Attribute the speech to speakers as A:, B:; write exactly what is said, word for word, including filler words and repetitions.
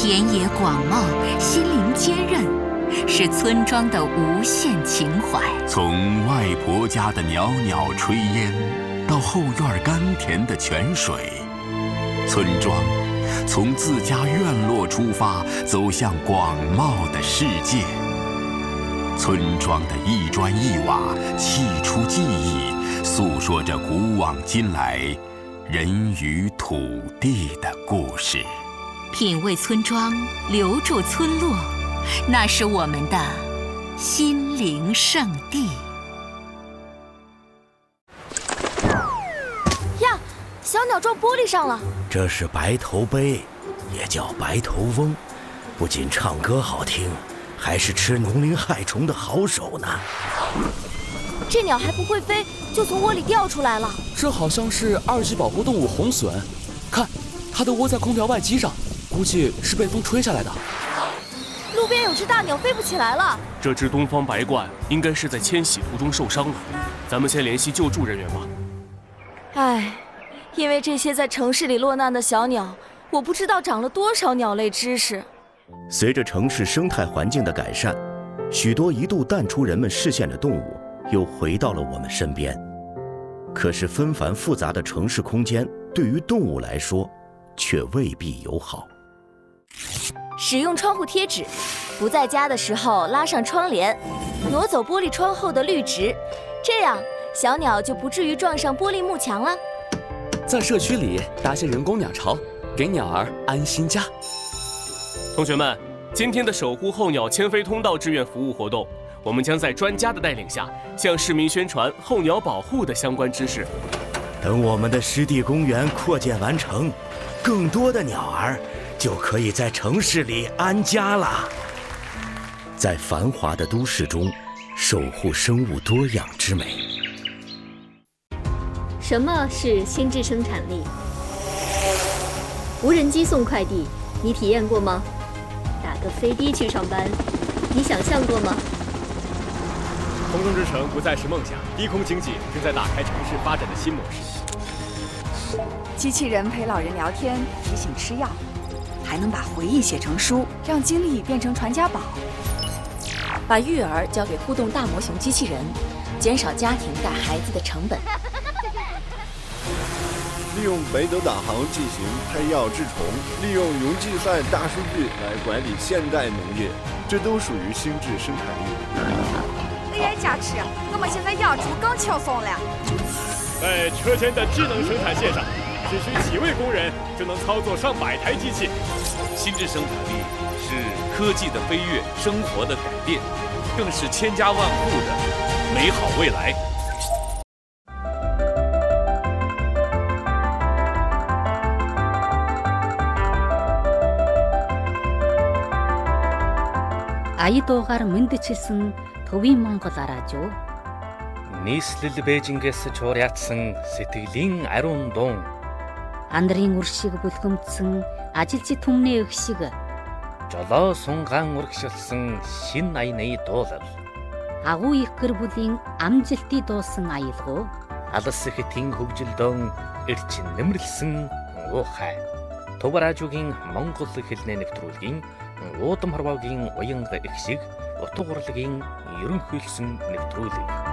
A: 田野广袤，心灵坚韧，是村庄的无限情怀。
B: 从外婆家的袅袅炊烟，到后院甘甜的泉水，村庄从自家院落出发，走向广袤的世界。村庄的一砖一瓦，砌出记忆，诉说着古往今来人与土地的故事。
A: 品味村庄，留住村落，那是我们的心灵圣地。
C: 呀，小鸟撞玻璃上了。
D: 这是白头鹎，也叫白头翁，不仅唱歌好听，还是吃农林害虫的好手呢。
C: 这鸟还不会飞，就从窝里掉出来了。
E: 这好像是二级保护动物红隼，看，它都窝在空调外机上，估计是被风吹下来的。
C: 路边有只大鸟飞不起来了。
E: 这只东方白鹳应该是在迁徙途中受伤了，咱们先联系救助人员吧。
C: 唉，因为这些在城市里落难的小鸟，我不知道长了多少鸟类知识。
D: 随着城市生态环境的改善，许多一度淡出人们视线的动物又回到了我们身边。可是纷繁复杂的城市空间对于动物来说却未必友好。
C: 使用窗户贴纸，不在家的时候拉上窗帘，挪走玻璃窗后的绿植，这样小鸟就不至于撞上玻璃幕墙了。
E: 在社区里搭些人工鸟巢，给鸟儿安心家。同学们，今天的守护候鸟迁飞通道志愿服务活动，我们将在专家的带领下，向市民宣传候鸟保护的相关知识。
D: 等我们的湿地公园扩建完成，更多的鸟儿就可以在城市里安家了。在繁华的都市中，守护生物多样之美。
F: 什么是心智生产力？无人机送快递，你体验过吗？打个飞的去上班，你想象过吗？
G: 空中之城不再是梦想，低空经济正在打开城市发展的新模式。
H: 机器人陪老人聊天，提醒吃药，还能把回忆写成书，让经历变成传家宝。
C: 把育儿交给互动大模型机器人，减少家庭带孩子的成本。
I: 利用北斗导航进行拍药治虫，利用云计算大数据来管理现代农业，这都属于心智生产力。
H: 哎呀，家吃，我们现在养猪更轻松了。
G: 在车间的智能生产线上，只需几位工人就能操作上百台机器。
J: 心智生产力是科技的飞跃，生活的改变，更是千家万户的美好未来。
K: 아이도гаар мэдчилсэн төвийн Монгол арааж юу?
L: нийслэл Бээжингээс чуурьяатсан сэтгэлийн ариун дуун.
K: Андрын үр шиг бүлгэмдсэн ажилчид түмний өх шиг.
L: Жолоо сунгаан урагшилсан шин аяны дуулал.
K: Агуу их гэр бүлийн амжилтыг дуусан аялгау.
L: Алс ихтийн хөгжилдөөн эрчин нэмэрлсэн уухай. Тувраажуугийн Монгол хэлний нэвтрүүлгийн уудам хорвоогийн уянга их шиг утга урлагийн ерөнхийлсөн нэвтрүүлэг.